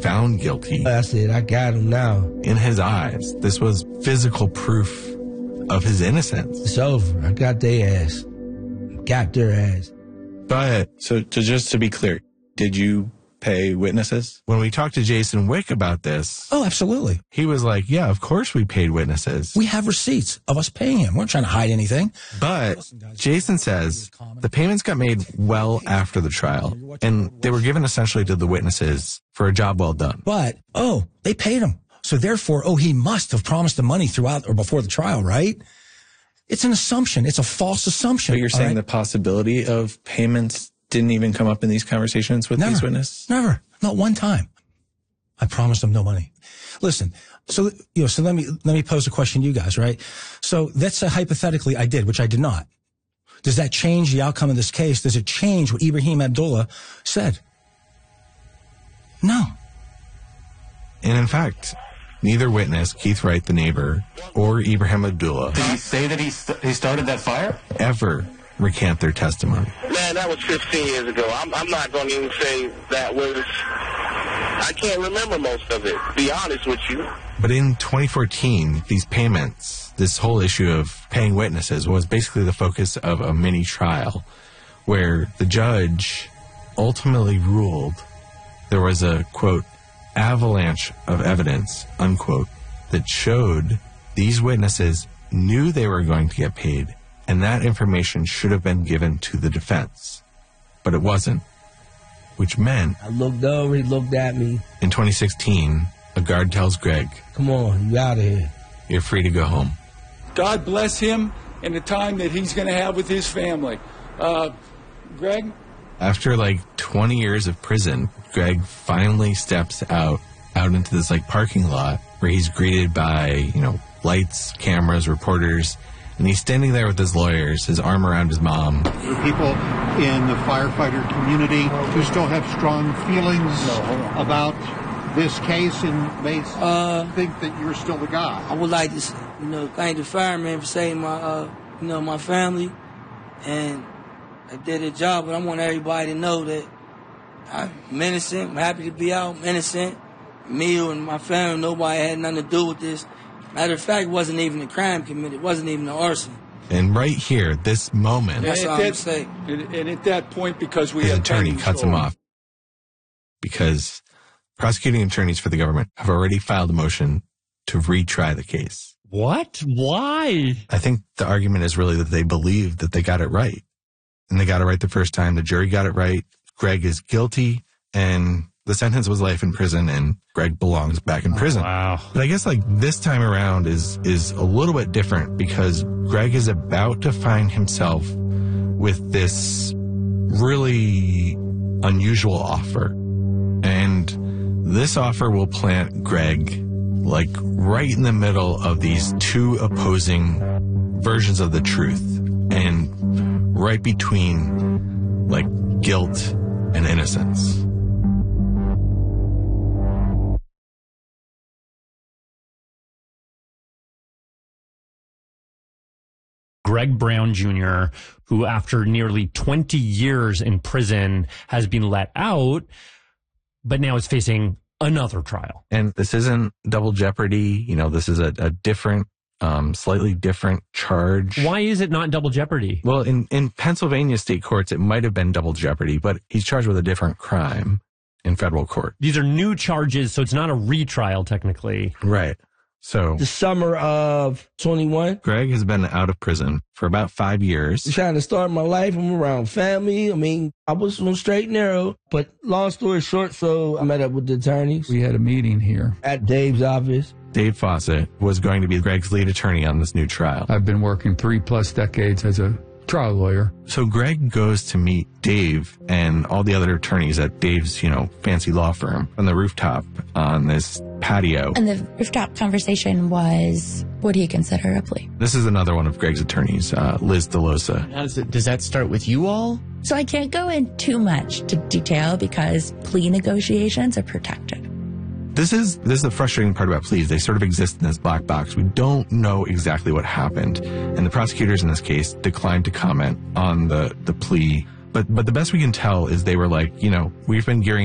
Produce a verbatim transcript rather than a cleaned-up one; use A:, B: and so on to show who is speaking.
A: found guilty.
B: I said, I got him now.
A: In his eyes, this was physical proof of his innocence.
B: It's over. I got their ass. Got their ass.
A: But
C: So to just to be clear, did you pay witnesses?
A: when we talked to Jason Wick about this,
D: Oh, absolutely.
A: he was like, yeah, of course we paid witnesses.
D: We have receipts of us paying him. We're not trying to hide anything.
A: But Jason says the payments got made well after the trial, and they were given essentially to the witnesses for a job well done.
D: But, oh, they paid him. So therefore, oh, he must have promised the money throughout or before the trial, right? It's an assumption. It's a false assumption.
C: But you're
D: all
C: saying
D: right?
C: the possibility of payments didn't even come up in these conversations with
D: Never.
C: these witnesses?
D: Never. Not one time. I promised them no money. Listen, so, you know, so let me, let me pose a question to you guys, right? So let's say hypothetically I did, which I did not. Does that change the outcome of this case? Does it change what Ibrahim Abdullah said? No.
A: And in fact, neither witness, Keith Wright, the neighbor, or Ibrahim Abdullah,
E: Did he say that he, st- he started that fire?
A: ever recant their testimony.
F: Man, that was fifteen years ago. I'm, I'm not going to even say that was... I can't remember most of it, to be honest with you.
A: But in twenty fourteen, these payments, this whole issue of paying witnesses was basically the focus of a mini trial where the judge ultimately ruled there was a, quote, avalanche of evidence, unquote, that showed these witnesses knew they were going to get paid, and that information should have been given to the defense. But it wasn't, which meant
B: I looked over, he looked at me.
A: in twenty sixteen, a guard tells Greg,
B: Come on, you out of here.
A: you're free to go home.
G: God bless him and the time that he's going to have with his family. Uh, Greg?
A: After like twenty years of prison, Greg finally steps out, out into this like parking lot where he's greeted by, you know, lights, cameras, reporters, and he's standing there with his lawyers, his arm around his mom.
H: There are people in the firefighter community who still have strong feelings about this case and may
I: Uh,
H: think that you're still the guy.
I: I would like to, you know, thank the firemen for saving my, uh, you know, my family, and I did a job. But I want everybody to know that I'm innocent. I'm happy to be out. I'm innocent. Me and my family, nobody had nothing to do with this. Matter of fact, it wasn't even a crime committed. It wasn't even an arson.
A: And right here, this moment,
I: That's
G: And
I: all
G: at
I: I'm
G: that-
I: saying.
G: And, and at that point, because we
A: his
G: had
A: attorney
G: time
A: cuts him
G: control.
A: off because prosecuting attorneys for the government have already filed a motion to retry the case.
J: What? Why?
A: I think the argument is really that they believe that they got it right. And they got it right the first time. The jury got it right. Greg is guilty, and the sentence was life in prison, and Greg belongs back in prison.
J: Wow.
A: But I guess like this time around is is a little bit different because Greg is about to find himself with this really unusual offer. And this offer will plant Greg like right in the middle of these two opposing versions of the truth, and right between like guilt and innocence.
J: Greg Brown Junior, who after nearly twenty years in prison has been let out, but now is facing another trial.
A: And this isn't double jeopardy. You know, this is a, a different, um, slightly different charge.
J: Why is it not double jeopardy?
A: Well, in, in Pennsylvania state courts, it might have been double jeopardy, but he's charged with a different crime in federal court.
J: These are new charges, so it's not a retrial technically.
A: Right. So
B: The summer of twenty-one,
A: Greg has been out of prison for about five years.
B: trying to start my life. I'm around family. I mean, I was on straight and narrow. But long story short, so I met up with the attorneys
G: We had a meeting here.
B: at Dave's office.
A: Dave Fawcett was going to be Greg's lead attorney on this new trial.
G: I've been working three plus decades as a trial lawyer.
A: So Greg goes to meet Dave and all the other attorneys at Dave's, you know, fancy law firm on the rooftop on this patio.
K: And the rooftop conversation was, what do you consider a plea?
A: This is another one of Greg's attorneys, uh, Liz DeLosa.
L: How does it, does that start with you all?
K: So I can't go in too much to detail because plea negotiations are protected.
A: This is this is the frustrating part about pleas. They sort of exist in this black box. We don't know exactly what happened. And the prosecutors in this case declined to comment on the, the plea. But but the best we can tell is they were like, you know, we've been gearing